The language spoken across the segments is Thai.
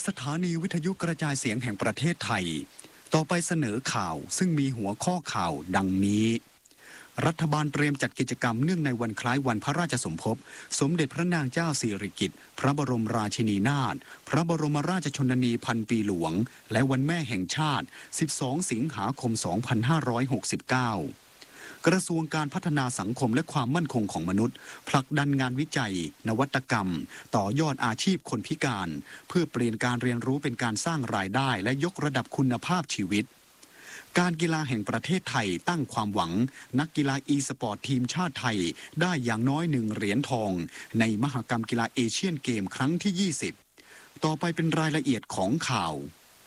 สถานีวิทยุกระจายเสียงแห่งประเทศไทยต่อไปเสนอข่าวซึ่งมีหัวข้อข่าวดังนี้รัฐบาลเตรียมจัดกิจกรรมเนื่องในวันคล้ายวันพระราชสมภพสมเด็จพระนางเจ้าสิริกิติ์พระบรมราชินีนาถพระบรมราชชนนีพันปีหลวงและวันแม่แห่งชาติ12 สิงหาคม 2569กระทรวงการพัฒนาสังคมและความมั่นคงของมนุษย์ผลักดันงานวิจัยนวัตกรรมต่อยอดอาชีพคนพิการเพื่อเปลี่ยนการเรียนรู้เป็นการสร้างรายได้และยกระดับคุณภาพชีวิตการกีฬาแห่งประเทศไทยตั้งความหวังนักกีฬาอีสปอร์ตทีมชาติไทยได้อย่างน้อย1 เหรียญทองในมหกรรมกีฬาเอเชียนเกมครั้งที่ 20ต่อไปเป็นรายละเอียดของข่าว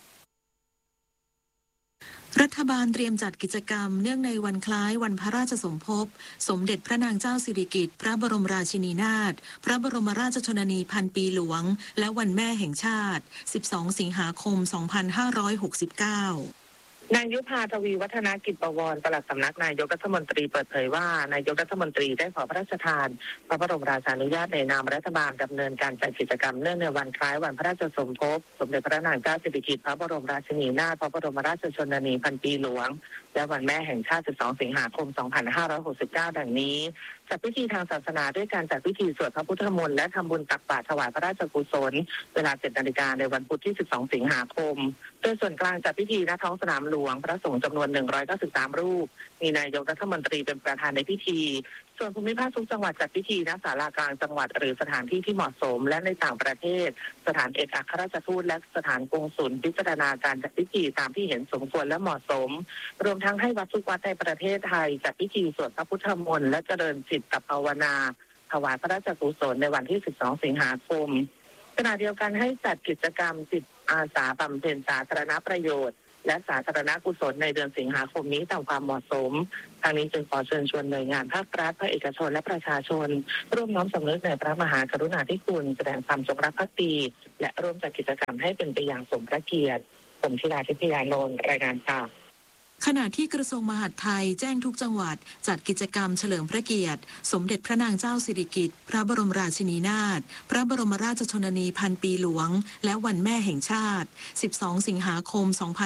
รัฐบาลเตรียมจัดกิจกรรมเนื่องในวันคล้ายวันพระราชสมภพสมเด็จพระนางเจ้าสิริกิติ์พระบรมราชินีนาถพระบรมราชชนนีพันปีหลวงและวันแม่แห่งชาติ12 สิงหาคม 2569 นายยุพาทวีวัฒนกิจบวรปลัดสำนักนายกรัฐมนตรีเปิดเผยว่านายกรัฐมนตรีได้ขอพระราชทานพระบรมราชานุญาตในนามรัฐบาลดำเนินการจัดกิจกรรมเนื่องในวันคล้ายวันพระราชสมภพสมเด็จพระนางเจ้าสิริกิติ์พระบรมราชินีนาถพระบรมราชชนนีพันปีหลวงและวันแม่แห่งชาติ12 สิงหาคม 2569ดังนี้จัดพิธีทางศาสนาด้วยการจัดพิธีสวดพระพุทธมนต์และทำบุญตักบาตรถวายพระราชกุศลเวลา 7 นาฬิกาในวันพุธที่12 สิงหาคมโดยส่วนกลางจัดพิธีณท้องสนามหลวงพระสงฆ์จำนวน193รูปมีนายกรัฐมนตรีเป็นประธานในพิธีส่วนภูมิภาคทุกจังหวัดจัดพิธีณศาลากลางจังหวัดหรือสถานที่ที่เหมาะสมและในต่างประเทศสถานเอกอัครราชทูตและสถานกงสุลพิจารณาการจัดพิธีตามที่เห็นสมควรและเหมาะสมรวมทั้งให้วัดทุกวัดในประเทศไทยจัดพิธีสวดพระพุทธมนต์และเจริญจิตภาวนาถวายพระราชกุศลในวันที่12 สิงหาคมขณะเดียวกันให้จัดกิจกรรมจิตอาสาบำเพ็ญสาธารณประโยชน์และสาธารณกุศลในเดือนสิงหาคมนี้ตามความเหมาะสมทางนี้จึงขอเชิญชวนหน่วยงานภาครัฐภาคเอกชนและประชาชนร่วมน้อมสำนึกในพระมหากรุณาธิคุณแสดงความจงรักภักดีและร่วมจัดกิจกรรมให้เป็นไปอย่างสมพระเกียรติผมธิดาทิพยานนท์รายงานค่ะขณะที่กระทรวงมหาดไทยแจ้งทุกจังหวัดจัดกิจกรรมเฉลิมพระเกียรติสมเด็จพระนางเจ้าสิริกิติ์พระบรมราชินีนาถพระบรมราชชนนีพันปีหลวงและวันแม่แห่งชาติ12 สิงหาคม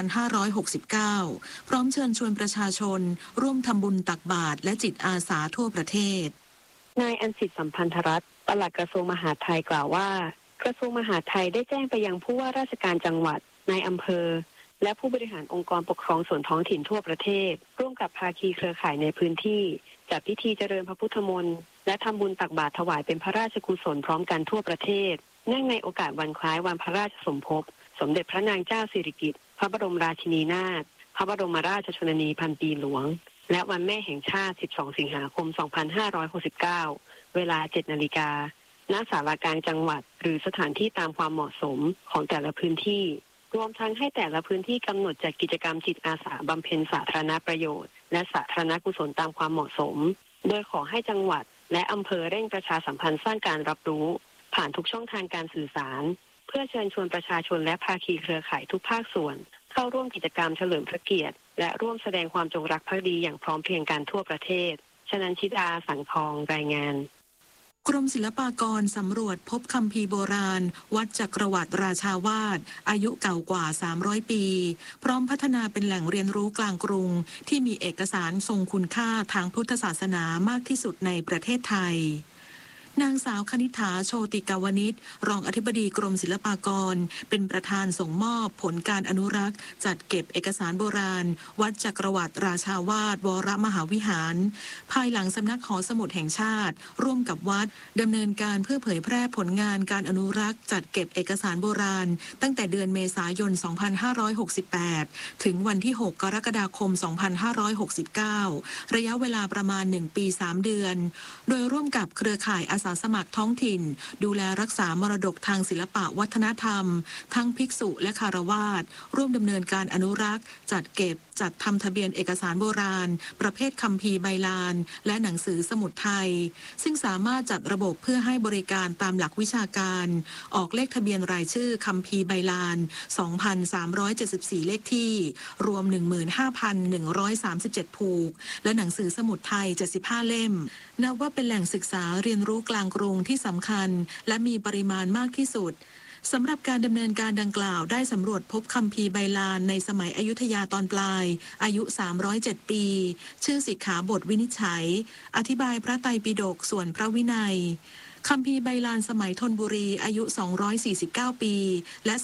2569พร้อมเชิญชวนประชาชนร่วมทำบุญตักบาตรและจิตอาสาทั่วประเทศนายอัญสิทธิ์สัมพันธรัตน์ปลัดกระทรวงมหาดไทยกล่าวว่ากระทรวงมหาดไทยได้แจ้งไปยังผู้ว่าราชการจังหวัดนายอำเภอและผู้บริหารองค์กรปกครองส่วนท้องถิ่นทั่วประเทศร่วมกับภาคีเครือข่ายในพื้นที่จัดพิธีเจริญพระพุทธมนต์และทำบุญตักบาตรถวายเป็นพระราชกุศลพร้อมกันทั่วประเทศเนื่องในโอกาสวันคล้ายวันพระราชสมภพสมเด็จพระนางเจ้าสิริกิติ์พระบรมราชินีนาถพระบรมราชชนนีพันปีหลวงและวันแม่แห่งชาติ12 สิงหาคม 2569เวลา 7 นาฬิกาณศาลากลางจังหวัดหรือสถานที่ตามความเหมาะสมของแต่ละพื้นที่รวมทั้งให้แต่ละพื้นที่กำหนดจัดกิจกรรมจิตอาสาบำเพ็ญสาธารณประโยชน์และสาธารณกุศลตามความเหมาะสมโดยขอให้จังหวัดและอำเภอเร่งประชาสัมพันธ์สร้างการรับรู้ผ่านทุกช่องทางการสื่อสารเพื่อเชิญชวนประชาชนและภาคีเครือข่ายทุกภาคส่วนเข้าร่วมกิจกรรมเฉลิมพระเกียรติและร่วมแสดงความจงรักภักดีอย่างพร้อมเพรียงกันทั่วประเทศชนันชิดาสังทองรายงานกรมศิลปากรสำรวจพบคัมภีร์โบราณวัดจักรวรรดิราชาวาสอายุเก่ากว่า300ปีพร้อมพัฒนาเป็นแหล่งเรียนรู้กลางกรุงที่มีเอกสารทรงคุณค่าทางพุทธศาสนามากที่สุดในประเทศไทยนางสาวคณิษฐาโชติกาวนิชรองอธิบดีกรมศิลปากรเป็นประธานส่งมอบผลการอนุรักษ์จัดเก็บเอกสารโบราณวัดจักรวรรดิราชาวาสวรมหาวิหารภายหลังสำนักหอสมุดแห่งชาติร่วมกับวัดดำเนินการเพื่อเผยแพร่ผลงานการอนุรักษ์จัดเก็บเอกสารโบราณตั้งแต่เดือนเมษายน 2568ถึงวันที่ 6 กรกฎาคม 2569ระยะเวลาประมาณ1 ปี 3 เดือนโดยร่วมกับเครือข่ายอาสาสมัครท้องถิ่นดูแลรักษามรดกทางศิลปะวัฒนธรรมทั้งภิกษุและคฤหัสถ์ร่วมดำเนินการอนุรักษ์จัดเก็บจัดทำทะเบียนเอกสารโบราณประเภทคัมภีร์ใบลานและหนังสือสมุดไทยซึ่งสามารถจัดระบบเพื่อให้บริการตามหลักวิชาการออกเลขทะเบียนรายชื่อคัมภีร์ใบลาน 2,374 เลขที่รวม 15,137 ผูกและหนังสือสมุดไทย 75 เล่มนับว่าเป็นแหล่งศึกษาเรียนรู้กลางกรุงที่สำคัญและมีปริมาณมากที่สุดสำหรับการดำเนินการดังกล่าวได้สำรวจพบคัมภีร์ไบลานในสมัยอยุธยาตอนปลายอายุ307ปีชื่อสิกขาบทวินิจฉัยอธิบายพระไตรปิฎกส่วนพระวินัยคัมภีร์ไบลานสมัยธนบุรีอายุ249ปีและ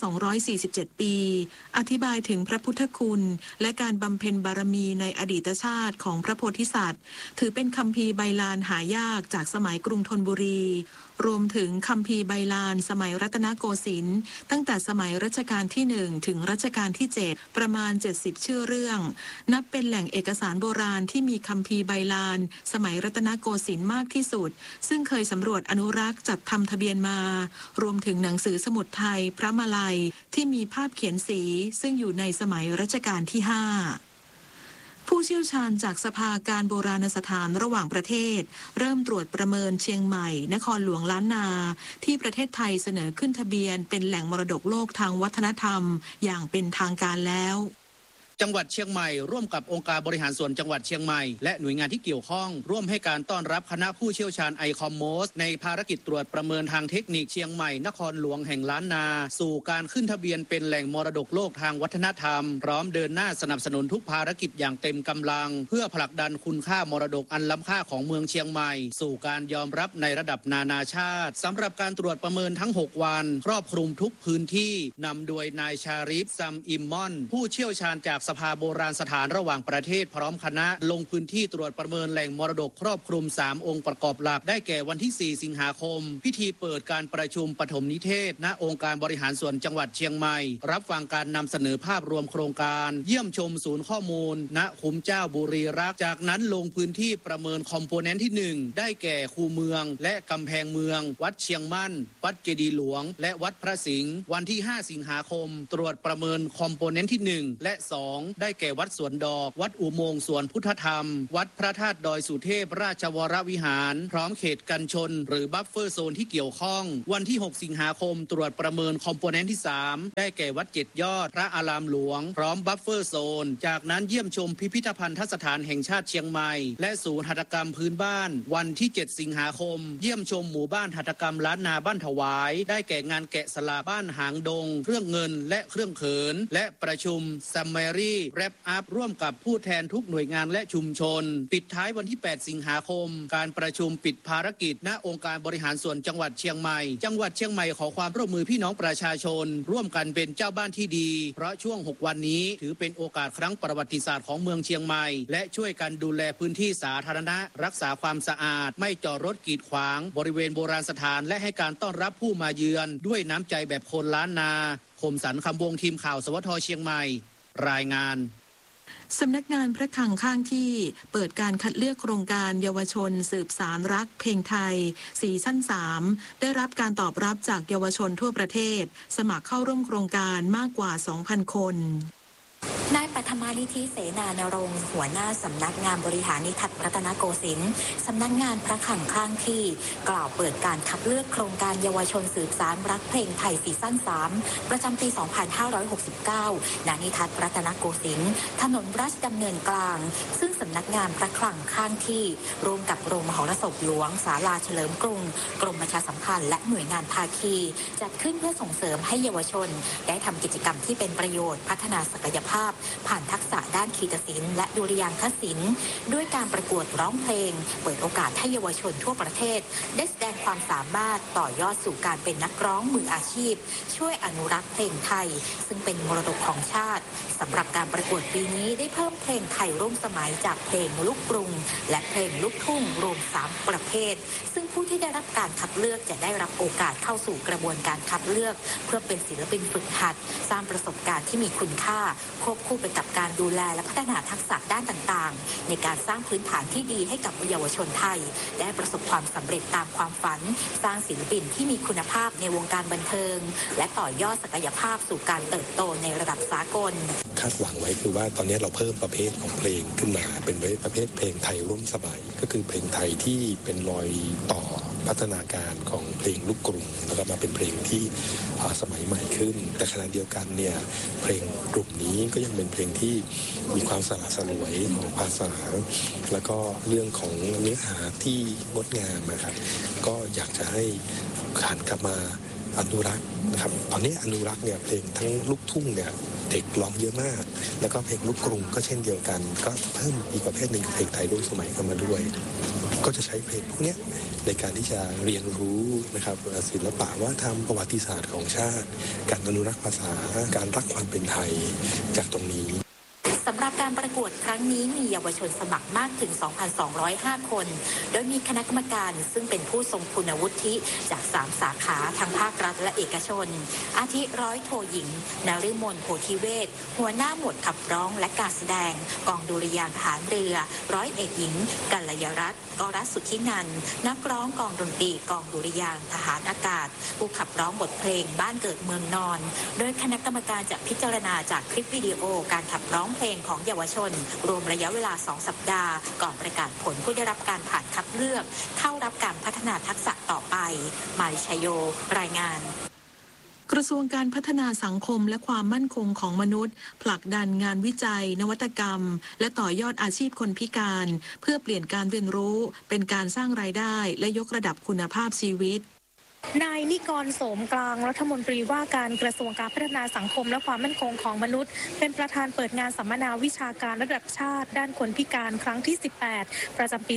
247ปีอธิบายถึงพระพุทธคุณและการบำเพ็ญบารมีในอดีตชาติของพระโพธิสัตว์ถือเป็นคัมภีร์ไบลานหายากจากสมัยกรุงธนบุรีรวมถึงคัมภีร์ไบลานสมัยรัตนโกสินทร์ตั้งแต่สมัยรัชกาลที่1ถึงรัชกาลที่7ประมาณ70ชื่อเรื่องนับเป็นแหล่งเอกสารโบราณที่มีคัมภีร์ไบลานสมัยรัตนโกสินทร์มากที่สุดซึ่งเคยสำรวจอนุรักษ์จัดทำทะเบียนมารวมถึงหนังสือสมุดไทยพระมาลัยที่มีภาพเขียนสีซึ่งอยู่ในสมัยรัชกาลที่5ผู้เชี่ยวชาญจากสภาการโบราณสถานระหว่างประเทศเริ่มตรวจประเมินเชียงใหม่นครหลวงล้านนาที่ประเทศไทยเสนอขึ้นทะเบียนเป็นแหล่งมรดกโลกทางวัฒนธรรมอย่างเป็นทางการแล้วจังหวัดเชียงใหม่ร่วมกับองค์การบริหารส่วนจังหวัดเชียงใหม่และหน่วยงานที่เกี่ยวข้องร่วมให้การต้อนรับคณะผู้เชี่ยวชาญไอคอมโมสในภารกิจตรวจประเมินทางเทคนิคเชียงใหม่นครหลวงแห่งล้านนาสู่การขึ้นทะเบียนเป็นแหล่งมรดกโลกทางวัฒนธรรมพร้อมเดินหน้าสนับสนุนทุกภารกิจอย่างเต็มกำลังเพื่อผลักดันคุณค่ามรดกอันล้ำค่าของเมืองเชียงใหม่สู่การยอมรับในระดับนานาชาติสำหรับการตรวจประเมินทั้ง6วันครอบคลุมทุกพื้นที่นำโดยนายชาริฟซัมอิมมอนผู้เชี่ยวชาญจากสภาโบราณสถานระหว่างประเทศพร้อมคณะลงพื้นที่ตรวจประเมินแหล่งมรดกครอบคลุม3องค์ประกอบหลักได้แก่วันที่4สิงหาคมพิธีเปิดการประชุมปฐมนิเทศณองค์การบริหารส่วนจังหวัดเชียงใหม่รับฟังการนำเสนอภาพรวมโครงการเยี่ยมชมศูนย์ข้อมูลณคุ้มเจ้าบุรีรักษ์จากนั้นลงพื้นที่ประเมินคอมโพเนนต์ที่1ได้แก่คูเมืองและกำแพงเมืองวัดเชียงมั่นวัดเจดีย์หลวงและวัดพระสิงห์วันที่5สิงหาคมตรวจประเมินคอมโพเนนต์ที่1และ2ได้แก่วัดสวนดอกวัดอุโมงค์สวนพุทธธรรมวัดพระธาตุดอยสุเทพราชวรวิหารพร้อมเขตกันชนหรือบัฟเฟอร์โซนที่เกี่ยวข้องวันที่6สิงหาคมตรวจประเมินคอมโพเนนต์ที่3ได้แก่วัด7ยอดพระอารามหลวงพร้อมบัฟเฟอร์โซนจากนั้นเยี่ยมชมพิพิธภัณฑสถานแห่งชาติเชียงใหม่และศูนย์หัตถกรรมพื้นบ้านวันที่7สิงหาคมเยี่ยมชมหมู่บ้านหัตถกรรมล้านนาบ้านถวายได้แก่งานแกะสลักบ้านหางดงเครื่องเงินและเครื่องเขินและประชุมซัมมารีแรปอัพร่วมกับผู้แทนทุกหน่วยงานและชุมชนปิดท้ายวันที่8สิงหาคมการประชุมปิดภารกิจณองค์การบริหารส่วนจังหวัดเชียงใหม่จังหวัดเชียงใหม่ขอความร่วมมือพี่น้องประชาชนร่วมกันเป็นเจ้าบ้านที่ดีเพราะช่วง6วันนี้ถือเป็นโอกาสครั้งประวัติศาสตร์ของเมืองเชียงใหม่และช่วยกันดูแลพื้นที่สาธารณะรักษาความสะอาดไม่จอดรถกีดขวางบริเวณโบราณสถานและให้การต้อนรับผู้มาเยือนด้วยน้ำใจแบบคนล้านนาคมสันต์คำวงทีมข่าวสวทเชียงใหม่รายงานสำนักงานพระคลังข้างที่เปิดการคัดเลือกโครงการเยาวชนสืบสารรักเพลงไทยซีซั่น3ได้รับการตอบรับจากเยาวชนทั่วประเทศสมัครเข้าร่วมโครงการมากกว่า 2,000 คนนายปัทมานิธิเสนานรงค์หัวหน้าสำนักงานบริหารนิทัศน์รัตนโกสินทร์สำนักงานพระคลังข้างที่กล่าวเปิดการคัดเลือกโครงการเยาวชนสืบสานรักเพลงไทยซีซั่น3ประจำปี 2569 ณ นิทัศน์รัตนโกสินทร์ถนนราชดำเนินกลางซึ่งสำนักงานพระคลังข้างที่ร่วมกับโรงมหรสพหลวงศาลาเฉลิมกรุงกรมประชาสัมพันธ์และหน่วยงานภาคีจัดขึ้นเพื่อส่งเสริมให้เยาวชนได้ทำกิจกรรมที่เป็นประโยชน์พัฒนาศักยภาพผ่านทักษะด้านคีตศิลป์และดุริยางคศิลป์ด้วยการประกวดร้องเพลงเปิดโอกาสให้เยาวชนทั่วประเทศได้แสดงความสามารถต่อยอดสู่การเป็นนักร้องมืออาชีพช่วยอนุรักษ์เพลงไทยซึ่งเป็นมรดกของชาติสำหรับการประกวดปีนี้ได้เพิ่มเพลงไทยร่วมสมัยจากเพลงลูกกรุงและเพลงลูกทุ่งรวม3ประเภทซึ่งผู้ที่ได้รับการคัดเลือกจะได้รับโอกาสเข้าสู่กระบวนการคัดเลือกเพื่อเป็นศิลปินฝึกหัดสร้างประสบการณ์ที่มีคุณค่าควบคู่ไปกับการดูแลและพัฒนาทักษะด้านต่างๆในการสร้างพื้นฐานที่ดีให้กับเยาวชนไทยได้ประสบความสำเร็จตามความฝันสร้างศิลปินที่มีคุณภาพในวงการบันเทิงและต่อยอดศักยภาพสู่การเติบโตในระดับสากลคาดหวังไว้คือว่าตอนนี้เราเพิ่มประเภทของเพลงขึ้นมาเป็นประเภทเพลงไทยร่วมสมัยก็คือเพลงไทยที่เป็นรอยต่อพัฒนาการของเพลงลูกกรุงแล้วก็มาเป็นเพลงที่สมัยใหม่ขึ้นแต่ขณะเดียวกันเนี่ยเพลงกลุ่มนี้ก็ยังเป็นเพลงที่มีความสละสลวยของภาษาแล้วก็เรื่องของเนื้อหาที่งดงามนะครับก็อยากจะให้หันกลับมาอนุรักษ์นะครับตอนนี้อนุรักษ์เนี่ยเพลงทั้งลูกทุ่งเนี่ยเด็กร้องเยอะมากแล้วก็เพลงลูกกรุงก็เช่นเดียวกันก็เพิ่มอีกประเภทหนึ่งคือเพลงไทยร่วมสมัยเข้ามาด้วยก็จะใช้เพลงพวกนี้ในการที่จะเรียนรู้นะครับศิลปะวัฒนธรรมประวัติศาสตร์ของชาติการอนุรักษ์ภาษาการรักความเป็นไทยจากตรงนี้สำหรับการประกวดครั้งนี้มีเยาวชนสมัครมากถึง 2,205 คน โดยมีคณะกรรมการซึ่งเป็นผู้ทรงคุณวุฒิจาก 3 สาขาทั้งภาครัฐและเอกชน อาทิร้อยโทหญิงนฤมลโพธิเวชหัวหน้าหมวดขับร้องและการแสดงกองดุริยางค์ทหารเรือ ร้อยเอกหญิงกัลยรัตน์กรัตน์สุทธินันท์นักร้องกองดนตรีกองดุริยางค์ทหารอากาศผู้ขับร้องบทเพลงบ้านเกิดเมืองนอนโดยคณะกรรมการจะพิจารณาจากคลิปวิดีโอการขับร้องเพลงของเยาวชนรวมระยะเวลา 2 สัปดาห์ก่อนประกาศผลผู้ได้รับการผ่านคัดเลือกเข้ารับการพัฒนาทักษะต่อไปมาริชโยรายงานกระทรวงการพัฒนาสังคมและความมั่นคงของมนุษย์ผลักดันงานวิจัยนวัตกรรมและต่อยอดอาชีพคนพิการเพื่อเปลี่ยนการเรียนรู้เป็นการสร้างรายได้และยกระดับคุณภาพชีวิตนายนิกรโสมกลางรัฐมนตรีว่าการกระทรวงการพัฒนาสังคมและความมั่นคงของมนุษย์เป็นประธานเปิดงานสัมมนาวิชาการระดับชาติด้านคนพิการครั้งที่ 18 ประจำปี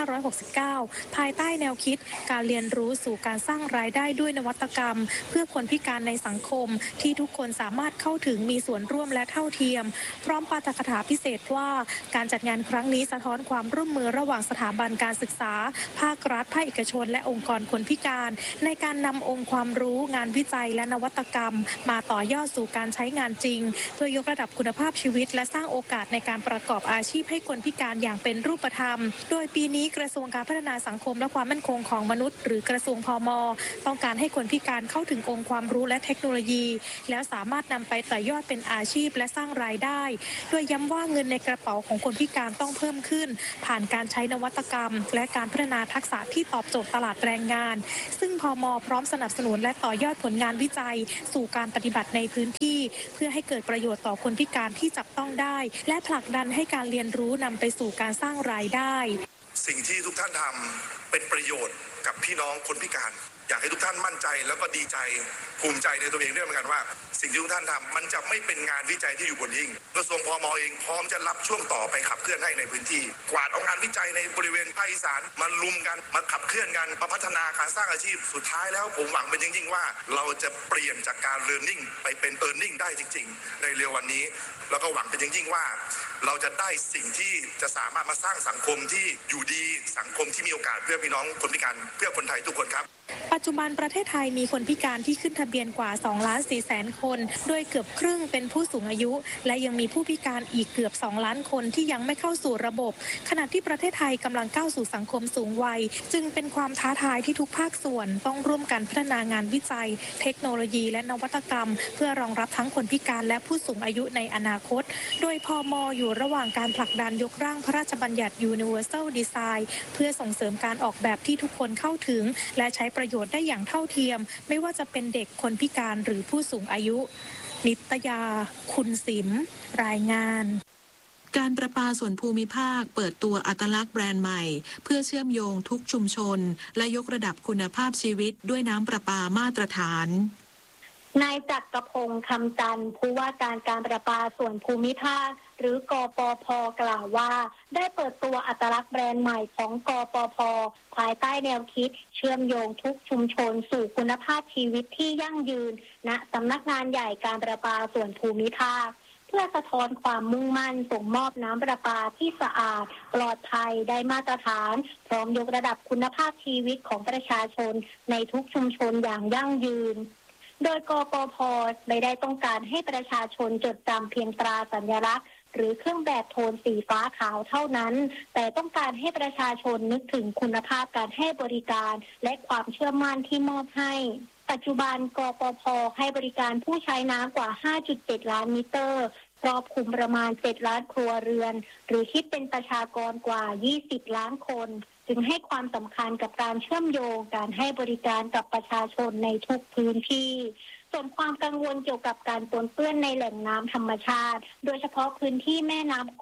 2569 ภายใต้แนวคิดการเรียนรู้สู่การสร้างรายได้ด้วยนวัตกรรมเพื่อคนพิการในสังคมที่ทุกคนสามารถเข้าถึงมีส่วนร่วมและเท่าเทียมพร้อมปาฐกถาพิเศษว่าการจัดงานครั้งนี้สะท้อนความร่วมมือระหว่างสถาบันการศึกษาภาครัฐภาคเอกชนและองค์กรคนพิการในการนำองค์ความรู้งานวิจัยและนวัตกรรมมาต่อยอดสู่การใช้งานจริงเพื่อยกระดับคุณภาพชีวิตและสร้างโอกาสในการประกอบอาชีพให้คนพิการอย่างเป็นรูปธรรมโดยปีนี้กระทรวงการพัฒนาสังคมและความมั่นคงของมนุษย์หรือกระทรวงพม.ต้องการให้คนพิการเข้าถึงองค์ความรู้และเทคโนโลยีแล้วสามารถนำไปต่อยอดเป็นอาชีพและสร้างรายได้โดยย้ำว่าเงินในกระเป๋าของคนพิการต้องเพิ่มขึ้นผ่านการใช้นวัตกรรมและการพัฒนาทักษะที่ตอบโจทย์ตลาดแรงงานซึ่งพม.พร้อมสนับสนุนและต่อยอดผลงานวิจัยสู่การปฏิบัติในพื้นที่เพื่อให้เกิดประโยชน์ต่อคนพิการที่จับต้องได้และผลักดันให้การเรียนรู้นำไปสู่การสร้างรายได้สิ่งที่ทุกท่านทำเป็นประโยชน์กับพี่น้องคนพิการอยากให้ทุกท่านมั่นใจแล้วก็ดีใจภูมิใจในตัวเองด้วยเหมือนกันว่าสิ่งที่ทุกท่านทำมันจะไม่เป็นงานวิจัยที่อยู่บนหิ้งกระทรวงพม.เองพร้อมจะรับช่วงต่อไปขับเคลื่อนให้ในพื้นที่กวาดเอางานวิจัยในบริเวณภาคอีสานมาลุมกันมาขับเคลื่อนกันมาพัฒนาการสร้างอาชีพสุดท้ายแล้วผมหวังเป็นยิ่งๆว่าเราจะเปลี่ยนจากการ learning ไปเป็น earning ได้จริงๆในเร็ววันนี้แล้วก็หวังเป็นยิ่งๆว่าเราจะได้สิ่งที่จะสามารถมาสร้างสังคมที่อยู่ดีสังคมที่มีโอกาสเพื่อพี่น้องคนพิการเพื่อคนไทยทุกคนครับปัจจุบันประเทศไทยมีคนพิการที่ขึ้นทะเบียนกว่า 2,400,000 คนโดยเกือบครึ่งเป็นผู้สูงอายุและยังมีผู้พิการอีกเกือบ 2 ล้านคนที่ยังไม่เข้าสู่ระบบขณะที่ประเทศไทยกำลังก้าวสู่สังคมสูงวัยจึงเป็นความท้าทายที่ทุกภาคส่วนต้องร่วมกันพัฒนางานวิจัยเทคโนโลยีและนวัตกรรมเพื่อรองรับทั้งคนพิการและผู้สูงอายุในอนาคตโดยพม.อยู่ระหว่างการผลักดันยกร่างพระราชบัญญัติ Universal Design เพื่อส่งเสริมการออกแบบที่ทุกคนเข้าถึงและใช้ประโยชน์ได้อย่างเท่าเทียมไม่ว่าจะเป็นเด็กคนพิการหรือผู้สูงอายุนิตยาคุณสิมรายงานการประปาส่วนภูมิภาคเปิดตัวอัตลักษณ์แบรนด์ใหม่เพื่อเชื่อมโยงทุกชุมชนและยกระดับคุณภาพชีวิตด้วยน้ำประปามาตรฐานนายจักรพงษ์คำจันทร์ผู้ว่าการประปาส่วนภูมิภาคหรือกปพ.กล่าวว่าได้เปิดตัวอัตลักษณ์แบรนด์ใหม่ของกปพ.ภายใต้แนวคิดเชื่อมโยงทุกชุมชนสู่คุณภาพชีวิตที่ยั่งยืนณสำนักงานใหญ่การประปาส่วนภูมิภาคเพื่อสะท้อนความมุ่งมั่นส่งมอบน้ำประปาที่สะอาดปลอดภัยได้มาตรฐานพร้อมยกระดับคุณภาพชีวิตของประชาชนในทุกชุมชนอย่างยั่งยืนโดยกปพ.ไม่ได้ต้องการให้ประชาชนจดจำเพียงตราสัญลักษณ์หรือเครื่องแบบโทนสีฟ้าขาวเท่านั้นแต่ต้องการให้ประชาชนนึกถึงคุณภาพการให้บริการและความเชื่อมั่นที่มอบให้ปัจจุบันกปพ.ให้บริการผู้ใช้น้ำกว่า 5.7 ล้านมิเตอร์ครอบคลุมประมาณ 7 ล้านครัวเรือนหรือคิดเป็นประชากรกว่า 20 ล้านคนจึงให้ความสำคัญกับการเชื่อมโยงการให้บริการกับประชาชนในทุกพื้นที่ส่วนความกังวลเกี่ยวกับการปนเปื้อนในแหล่งน้ำธรรมชาติโดยเฉพาะพื้นที่แม่น้ำกก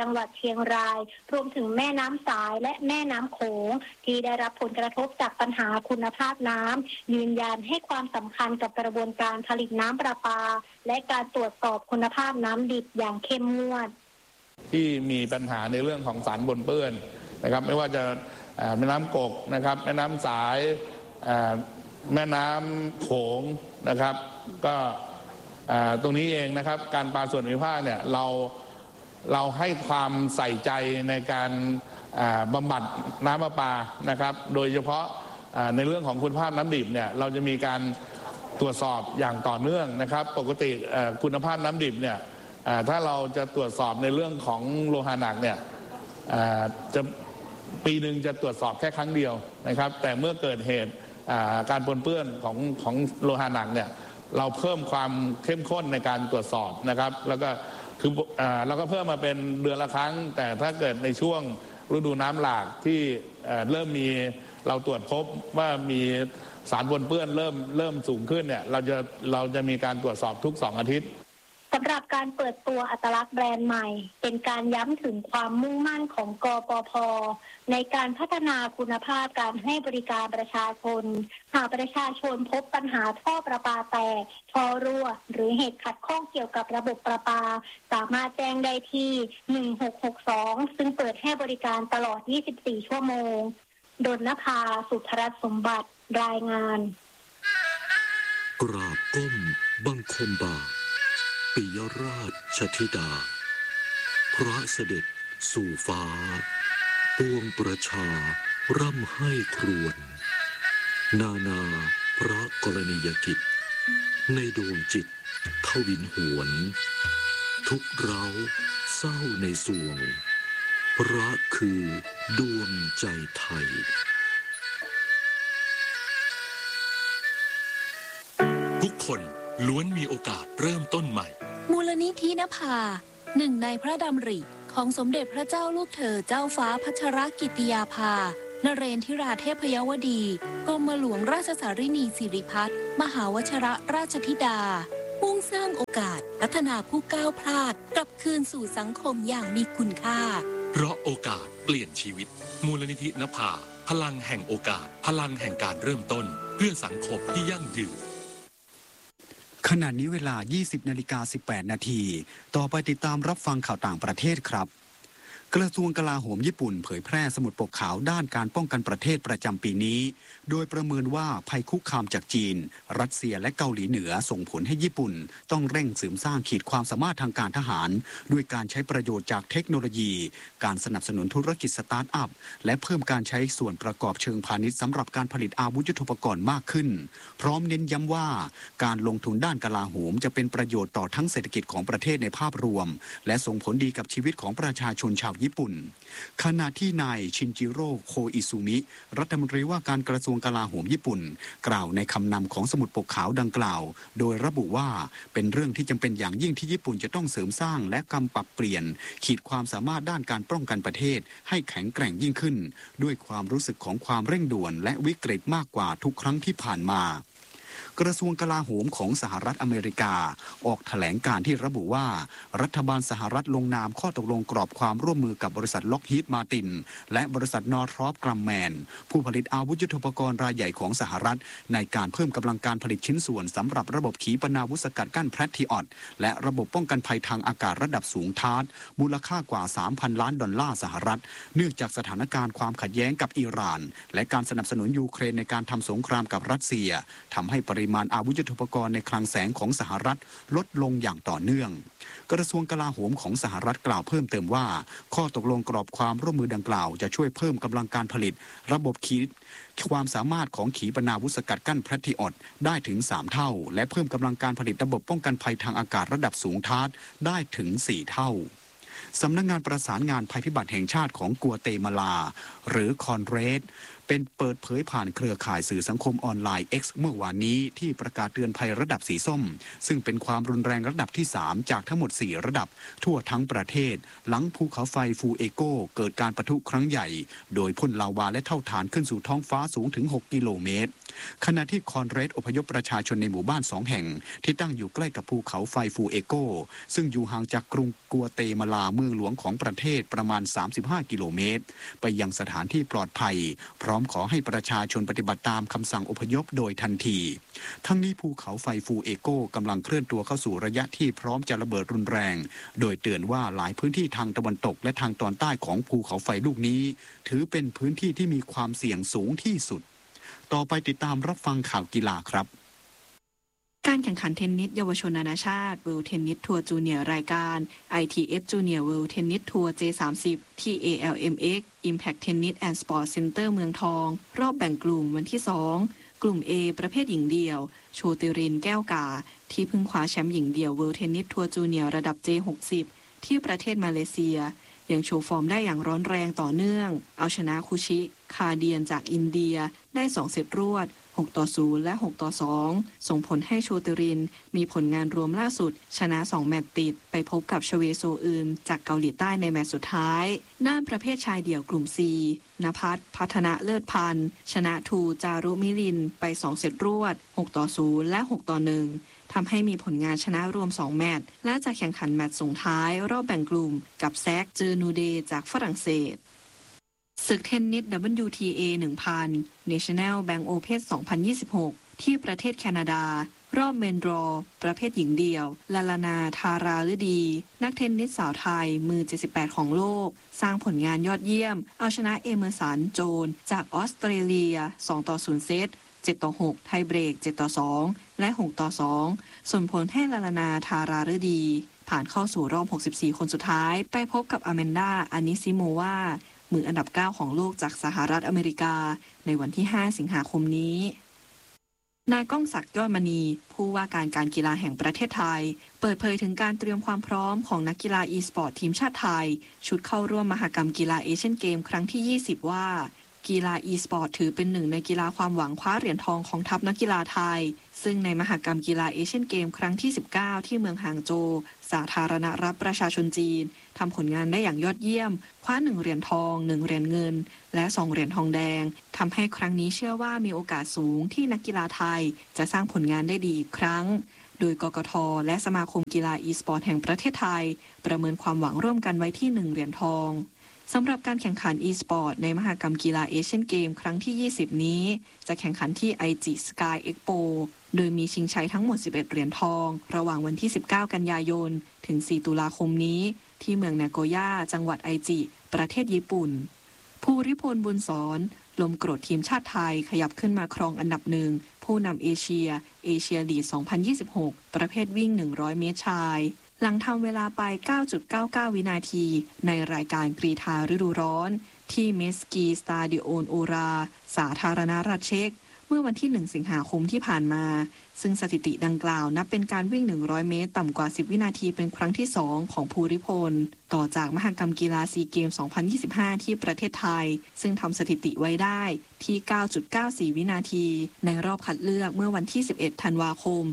จังหวัดเชียงรายรวมถึงแม่น้ำสายและแม่น้ำโขงที่ได้รับผลกระทบจากปัญหาคุณภาพน้ำยืนยันให้ความสำคัญกับกระบวนการผลิตน้ำประปาและการตรวจสอบคุณภาพน้ำดิบอย่างเข้มงวดที่มีปัญหาในเรื่องของสารปนเปื้อนนะครับไม่ว่าจะแม่น้ำกกนะครับแม่น้ำสายแม่น้ำโขงนะครับก็ตรงนี้เองนะครับการปลาส่วนภูมิภาคเนี่ยเราให้ความใส่ใจในการบำบัดน้ำประปานะครับโดยเฉพาะในเรื่องของคุณภาพน้ำดิบเนี่ยเราจะมีการตรวจสอบอย่างต่อเนื่องนะครับปกติคุณภาพน้ำดิบเนี่ยถ้าเราจะตรวจสอบในเรื่องของโลหะหนักเนี่ยจะปีหนึ่งจะตรวจสอบแค่ครั้งเดียวนะครับแต่เมื่อเกิดเหตุการปนเปื้อนของโลหะหนักเนี่ยเราเพิ่มความเข้มข้นในการตรวจสอบนะครับแล้วก็คือเราก็เพิ่มมาเป็นเดือนละครั้งแต่ถ้าเกิดในช่วงฤดูน้ำหลากที่เริ่มมีเราตรวจพบว่ามีสารปนเปื้อนเริ่มสูงขึ้นเนี่ยเราจะมีการตรวจสอบทุก2 อาทิตย์สำหรับการเปิดตัวอัตลักษณ์แบรนด์ใหม่เป็นการย้ำถึงความมุ่งมั่นของกปภ.ในการพัฒนาคุณภาพการให้บริการประชาชนหากประชาชนพบปัญหาท่อประปาแตกท่อรั่วหรือเหตุขัดข้องเกี่ยวกับระบบประปาสามารถแจ้งได้ที่1662ซึ่งเปิดให้บริการตลอด24 ชั่วโมงดลนภา สุทธรัตน์สมบัติรายงานกราบก้มบังคมบาทปิยราชธิดาพระเสด็จสู่ฟ้าปวงประชาร่ำให้ครวญนาพระกรณียกิจในดวงจิตทวินหวนทุกเร้าเศร้าในสวงพระคือดวงใจไทยทุกคนล้วนมีโอกาสเริ่มต้นใหม่มูลนิธินภาหนึ่งในพระดำริของสมเด็จพระเจ้าลูกเธอเจ้าฟ้าพัชรกิติยาภานเรนทิราเทพยวดีกรมหลวงราชสารินีสิริพัฒน์มหาวชิรราชธิดามุ่งสร้างโอกาสพัฒนาผู้ก้าวพลาดกลับคืนสู่สังคมอย่างมีคุณค่าเพราะโอกาสเปลี่ยนชีวิตมูลนิธินภาพลังแห่งโอกาสพลังแห่งการเริ่มต้นเพื่อสังคมที่ยั่งยืนขณะนี้เวลา 20:18 นาที ต่อไปติดตามรับฟังข่าวต่างประเทศครับกระทรวงกลาโหมญี่ปุ่นเผยแพร่สมุดปกขาวด้านการป้องกันประเทศประจำปีนี้โดยประเมินว่าภัยคุกคามจากจีนรัสเซียและเกาหลีเหนือส่งผลให้ญี่ปุ่นต้องเร่งเสริมสร้างขีดความสามารถทางการทหารด้วยการใช้ประโยชน์จากเทคโนโลยีการสนับสนุนธุรกิจสตาร์ทอัพและเพิ่มการใช้ส่วนประกอบเชิงพาณิชย์สำหรับการผลิตอาวุธยุทโธปกรณ์มากขึ้นพร้อมเน้นย้ำว่าการลงทุนด้านกลาโหมจะเป็นประโยชน์ต่อทั้งเศรษฐกิจของประเทศในภาพรวมและส่งผลดีกับชีวิตของประชาชนชาวญี่ปุ่นขณะที่นายชินจิโร่โคอิซุมิรัฐมนตรีว่าการกระทรวงกลาโหมญี่ปุ่นกล่าวในคำนำของสมุดปกขาวดังกล่าวโดยระบุว่าเป็นเรื่องที่จำเป็นอย่างยิ่งที่ญี่ปุ่นจะต้องเสริมสร้างและกำปรับเปลี่ยนขีดความสามารถด้านการป้องกันประเทศให้แข็งแกร่งยิ่งขึ้นด้วยความรู้สึกของความเร่งด่วนและวิกฤตมากกว่าทุกครั้งที่ผ่านมากระทรวงกลาโหมของสหรัฐอเมริกาออกแถลงการที่ระบุว่ารัฐบาลสหรัฐลงนามข้อตกลงกรอบความร่วมมือกับบริษัทล็อกฮีดมาตินและบริษัทนอร์ทรอปกรัมแมนผู้ผลิตอาวุธยุทโธปกรณ์รายใหญ่ของสหรัฐในการเพิ่มกำลังการผลิตชิ้นส่วนสำหรับระบบขีปนาวุธสกัดกั้นแพทริออตและระบบป้องกันภัยทางอากาศระดับสูงทาร์ดมูลค่ากว่า $3,000 ล้านสหรัฐเนื่องจากสถานการณ์ความขัดแย้งกับอิหร่านและการสนับสนุนยูเครนในการทำสงครามกับรัสเซียทำให้ปริมาณอาวุธยุทโธปกรณ์ในคลังแสงของสหรัฐลดลงอย่างต่อเนื่องกระทรวงกลาโหมของสหรัฐกล่าวเพิ่มเติมว่าข้อตกลงกรอบความร่วมมือดังกล่าวจะช่วยเพิ่มกำลังการผลิตระบบขีดความสามารถของขีปนาวุธสกัดกั้นแพทริออตได้ถึง3 เท่าและเพิ่มกำลังการผลิตระบบป้องกันภัยทางอากาศระดับสูงทาร์ดได้ถึง4 เท่าสำนักงานประสานงานภัยพิบัติแห่งชาติของกัวเตมาลาหรือคอนเรดเป็นเปิดเผยผ่านเครือข่ายสื่อสังคมออนไลน์ X เมื่อวานนี้ที่ประกาศเตือนภัยระดับสีส้มซึ่งเป็นความรุนแรงระดับที่ 3 จากทั้งหมด 4 ระดับทั่วทั้งประเทศหลังภูเขาไฟฟูเอโกเกิดการปะทุครั้งใหญ่โดยพ่นลาวาและเท่าฐานขึ้นสู่ท้องฟ้าสูงถึง 6 กิโลเมตรขณะที่คอนเรดอพยพประชาชนในหมู่บ้าน 2 แห่งที่ตั้งอยู่ใกล้กับภูเขาไฟฟูเอโกซึ่งอยู่ห่างจากกรุงกัวเตมาลาเมืองหลวงของประเทศประมาณ 35 กิโลเมตรไปยังสถานที่ปลอดภัยพร้อมขอให้ประชาชนปฏิบัติตามคำสั่งอพยพโดยทันทีทั้งนี้ภูเขาไฟฟูเอโกกำลังเคลื่อนตัวเข้าสู่ระยะที่พร้อมจะระเบิดรุนแรงโดยเตือนว่าหลายพื้นที่ทางตะวันตกและทางตอนใต้ของภูเขาไฟลูกนี้ถือเป็นพื้นที่ที่มีความเสี่ยงสูงที่สุดต่อไปติดตามรับฟังข่าวกีฬาครับการแข่งขันเทนนิสเยาวชนนานาชาติ World Tennis Tour Junior รายการ ITF Junior World Tennis Tour J30 ที่ ALMX Impact Tennis and Sport Center เมืองทองรอบแบ่งกลุ่มวันที่ 2 กลุ่ม A ประเภทหญิงเดี่ยวโชติรินแก้วกาที่เพิ่งคว้าแชมป์หญิงเดี่ยว World Tennis Tour Junior ระดับ J60 ที่ประเทศมาเลเซียยังโชว์ฟอร์มได้อย่างร้อนแรงต่อเนื่องเอาชนะคุชิคาเดียนจากอินเดียได้2เซตรวด6-0 และ 6-2 ส่งผลให้โชติรินมีผลงานรวมล่าสุดชนะ2แมตช์ติดไปพบกับชเวโซอึนจากเกาหลีใต้ในแมตช์สุดท้ายด้านประเภทชายเดี่ยวกลุ่ม C ณภัทร พัฒนาเลิศพันธ์ชนะทูจารุมิลินไป2เซตรวด6-0 และ 6-1 ทำให้มีผลงานชนะรวม2แมตช์และจะแข่งขันแมตช์ส่งท้ายรอบแบ่งกลุ่มกับแซกเจอนูเดจากฝรั่งเศสศึกเทนนิส WTA 1000 National Bank Open 2026 ที่ประเทศแคนาดารอบเมนดรอประเภทหญิงเดี่ยวลาลานาทาราฤดีนักเทนนิสสาวไทยมือ78ของโลกสร้างผลงานยอดเยี่ยมเอาชนะเอเมอร์สันโจนจากออสเตรเลีย2-0 เซต7-6 ไทยเบรก7-2 และ6-2 ส่งผลให้ลาลานาทาราฤดีผ่านเข้าสู่รอบ64คนสุดท้ายไปพบกับอแมนดาอานิซิโมวามืออันดับ 9 ของโลกจากสหรัฐอเมริกาในวันที่ 5 สิงหาคมนี้นายก้องศักดิ์ยอดมณีผู้ว่าการกีฬาแห่งประเทศไทยเปิดเผยถึงการเตรียมความพร้อมของนักกีฬา e-sport ทีมชาติไทยชุดเข้าร่วมมหกรรมกีฬาเอเชียนเกมครั้งที่ 20 ว่ากีฬา e-sport ถือเป็นหนึ่งในกีฬาความหวังคว้าเหรียญทองของทัพนักกีฬาไทยซึ่งในมหกรรมกีฬาเอเชียนเกมครั้งที่ 19 ที่เมืองหางโจวสาธารณรัฐประชาชนจีนทำผลงานได้อย่างยอดเยี่ยมคว้า1เหรียญทอง1เหรียญเงินและ2เหรียญทองแดงทำให้ครั้งนี้เชื่อว่ามีโอกาสสูงที่นักกีฬาไทยจะสร้างผลงานได้ดีอีกครั้งโดยกกท.และสมาคมกีฬา e-sport แห่งประเทศไทยประเมินความหวังร่วมกันไว้ที่1เหรียญทองสำหรับการแข่งขัน e-sport ในมหกรรมกีฬาเอเชียนเกมครั้งที่ 20 นี้จะแข่งขันที่ Aichi Sky Expo โดยมีชิงชัยทั้งหมด11เหรียญทองระหว่างวันที่19กันยายนถึง4ตุลาคมนี้ที่เมืองนาโกย่าจังหวัดไอจิประเทศญี่ปุ่นภูริพลบุญสอนลมกรดทีมชาติไทยขยับขึ้นมาครองอันดับหนึ่งผู้นำเอเชียลีก 2026 ประเภทวิ่ง100เมตรชายหลังทำเวลาไป 9.99 วินาทีในรายการกรีฑาฤดูร้อนที่เมสกีสตาดิโอนโอราสาธารณรัฐเช็กเมื่อวันที่1สิงหาคมที่ผ่านมาซึ่งสถิติดังกล่าวนับเป็นการวิ่ง100เมตรต่ำกว่า10วินาทีเป็นครั้งที่2ของภูริพลต่อจากมหกรรมกีฬาซีเกม 2025 ที่ประเทศไทยซึ่งทำสถิติไว้ได้ที่ 9.94 วินาทีในรอบคัดเลือกเมื่อวันที่11ธันวาคม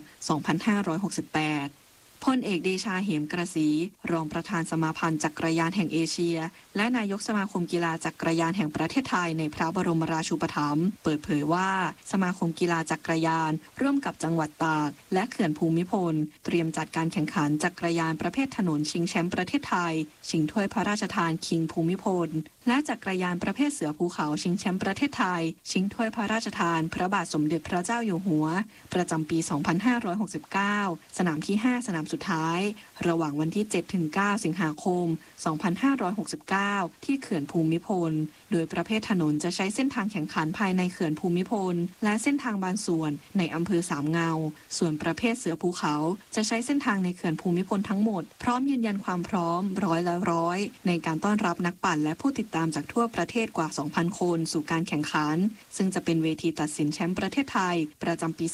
2568พลเอกเดชาเหมกระสีรองประธานสมาพันธ์จักรยานแห่งเอเชียและนายกสมาคมกีฬาจักรยานแห่งประเทศไทยในพระบรมราชูปถัมภ์เปิดเผยว่าสมาคมกีฬาจักรยานร่วมกับจังหวัดตากและเขื่อนภูมิพลเตรียมจัดการแข่งขันจักรยานประเภทถนนชิงแชมป์ประเทศไทยชิงถ้วยพระราชทานคิงภูมิพลและจักรยานประเภทเสือภูเขาชิงแชมป์ประเทศไทยชิงถ้วยพระราชทานพระบาทสมเด็จพระเจ้าอยู่หัวประจำปี 2569 สนามที่ 5 สนามสุดท้ายระหว่างวันที่ 7-9 สิงหาคม 2569 ที่เขื่อนภูมิพลโดยประเภทถนนจะใช้เส้นทางแข่งขันภายในเขื่อนภูมิพลและเส้นทางบางส่วนในอำเภอสามเงาส่วนประเภทเสือภูเขาจะใช้เส้นทางในเขื่อนภูมิพลทั้งหมดพร้อมยืนยันความพร้อม100%ในการต้อนรับนักปั่นและผู้ติดตามจากทั่วประเทศกว่า 2,000 คนสู่การแข่งขันซึ่งจะเป็นเวทีตัดสินแชมป์ประเทศไทยประจำปี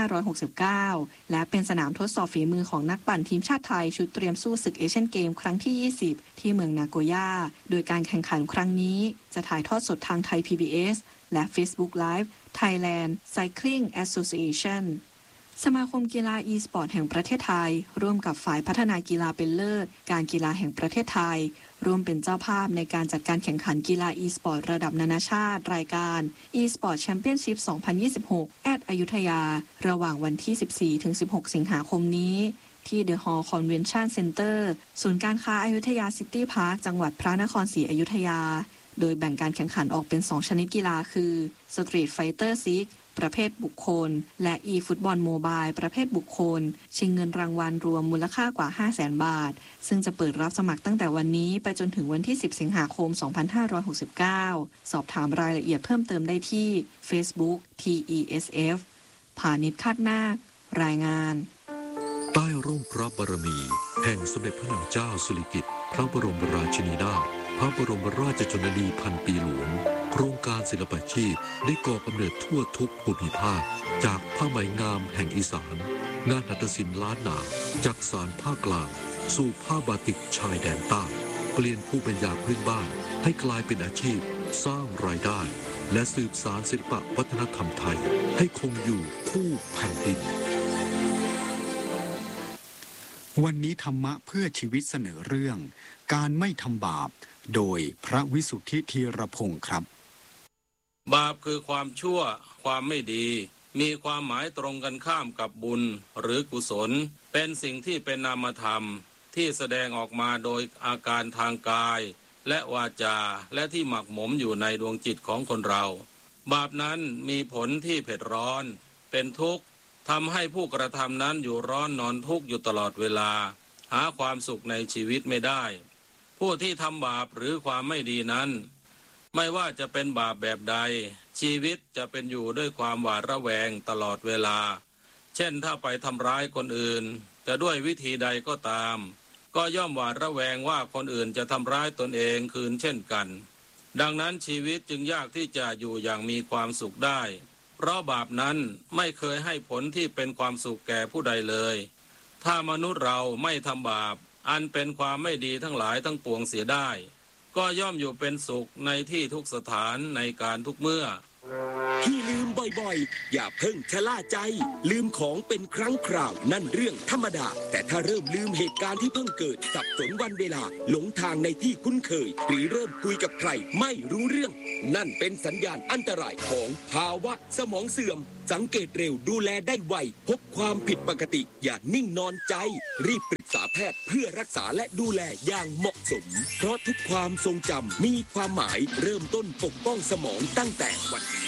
2569 และเป็นสนามทดสอบฝีมือของนักปั่นทีมชาติไทยชุดเตรียมสู้ศึกเอเชียนเกมครั้งที่ 20 ที่เมืองนาโกย่าโดยการแข่งขันครั้งนี้จะถ่ายทอดสดทางไทย PBS และ Facebook Live Thailand Cycling Association สมาคมกีฬา e-sport แห่งประเทศไทยร่วมกับฝ่ายพัฒนากีฬาเป็นเลิศการกีฬาแห่งประเทศไทยร่วมเป็นเจ้าภาพในการจัดการแข่งขันกีฬา e-sport ระดับนานาชาติรายการ e-sport Championship 2026 at อยุธยาระหว่างวันที่ 14-16 สิงหาคมนี้ที่ The Hall Convention Center ศูนย์การค้าอยุธยาซิตี้พาร์คจังหวัดพระนครศรีอยุธยาโดยแบ่งการแข่งขันออกเป็น 2 ชนิดกีฬาคือ Street Fighter 6 ประเภทบุคคลและ e-Football Mobile ประเภทบุคคลชิงเงินรางวัลรวมมูลค่ากว่า 500,000 บาทซึ่งจะเปิดรับสมัครตั้งแต่วันนี้ไปจนถึงวันที่ 10 สิงหาคม 2569 สอบถามรายละเอียดเพิ่มเติมได้ที่ Facebook TESF พานิชคาดนาครายงานใต้ร่มพระบารมีแห่งสมเด็จพระนางเจ้าสิริกิติ์พระบรมราชินีนาถพระบรมราชชนนีพันปีหลวงโครงการศิลปาชีพได้ก่อกำเนิดทั่วทุกภูมิภาคจากผ้าไหมงามแห่งอีสานงานหัตถศิลป์ล้านนาจากสารภาคกลางสู่ผ้าบาติกชายแดนใต้เปลี่ยนภูมิปัญญาพื้นบ้านให้กลายเป็นอาชีพสร้างรายได้และสืบสานศิลปวัฒนธรรมไทยให้คงอยู่คู่แผ่นดินวันนี้ธรรมะเพื่อชีวิตเสนอเรื่องการไม่ทำบาปโดยพระวิสุทธิธีรพงศ์ครับบาปคือความชั่วความไม่ดีมีความหมายตรงกันข้ามกับบุญหรือกุศลเป็นสิ่งที่เป็นนามธรรมที่แสดงออกมาโดยอาการทางกายและวาจาและที่หมักหมมอยู่ในดวงจิตของคนเราบาปนั้นมีผลที่เผ็ดร้อนเป็นทุกข์ทำให้ผู้กระทำนั้นอยู่ร้อนนอนทุกข์อยู่ตลอดเวลาหาความสุขในชีวิตไม่ได้ผู้ที่ทำบาปหรือความไม่ดีนั้นไม่ว่าจะเป็นบาปแบบใดชีวิตจะเป็นอยู่ด้วยความหวาดระแวงตลอดเวลาเช่นถ้าไปทำร้ายคนอื่นจะด้วยวิธีใดก็ตามก็ย่อมหวาดระแวงว่าคนอื่นจะทำร้ายตนเองคืนเช่นกันดังนั้นชีวิตจึงยากที่จะอยู่อย่างมีความสุขได้เพราะบาปนั้นไม่เคยให้ผลที่เป็นความสุขแก่ผู้ใดเลยถ้ามนุษย์เราไม่ทำบาปอันเป็นความไม่ดีทั้งหลายทั้งปวงเสียได้ก็ย่อมอยู่เป็นสุขในที่ทุกสถานในการทุกเมื่อที่ลืมบ่อยๆอย่าเพิ่งชะล่าใจลืมของเป็นครั้งคราวนั่นเรื่องธรรมดาแต่ถ้าเริ่มลืมเหตุการณ์ที่เพิ่งเกิดสับสนวันเวลาหลงทางในที่คุ้นเคยหรือเริ่มคุยกับใครไม่รู้เรื่องนั่นเป็นสัญญาณอันตรายของภาวะสมองเสื่อมสังเกตเร็วดูแลได้ไวพบความผิดปกติอย่านิ่งนอนใจรีบปรึกษาแพทย์เพื่อรักษาและดูแลอย่างเหมาะสมเพราะทุกความทรงจำมีความหมายเริ่มต้นปกป้องสมองตั้งแต่วันนี้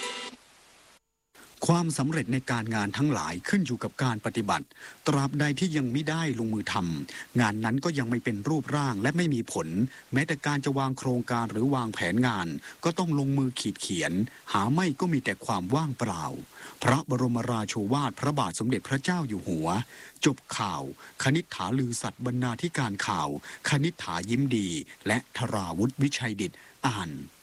ความสำเร็จในการงานทั้งหลายขึ้นอยู่กับการปฏิบัติตราบใดที่ยังไม่ได้ลงมือทำงานนั้นก็ยังไม่เป็นรูปร่างและไม่มีผลแม้แต่การจะวางโครงการหรือวางแผนงานก็ต้องลงมือขีดเขียนหาไม่ก็มีแต่ความว่างเปล่าพระบรมราโชวาทพระบาทสมเด็จพระเจ้าอยู่หัวจบข่าวคณิษฐาลือสัตย์บรรณาธิการข่าวคณิษฐายิ้มดีและธราวุฒิวิชัยดิษฐ์อ่าน